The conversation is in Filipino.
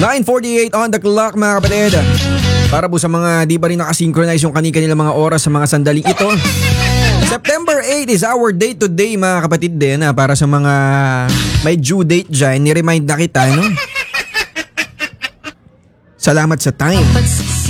9:48 on the clock mga kapatid. Para po sa mga di pa rin nakasynchronize yung kanilang mga oras sa mga sandaling ito. September 8 is our day to day mga kapatid din. Para sa mga may due date dyan, ni-remind na kita, no? Salamat sa time.